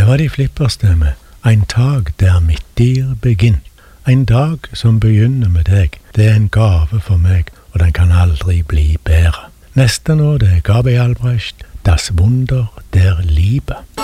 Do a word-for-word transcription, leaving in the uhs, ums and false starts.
var de Flipperstemme, ein tag der mitt dir begynn. Ein dag som begynner med deg, det er en gave for meg, og den kan aldri bli bedre. Neste nå, det er Gabi Albrecht, Das Wunder der Liebe.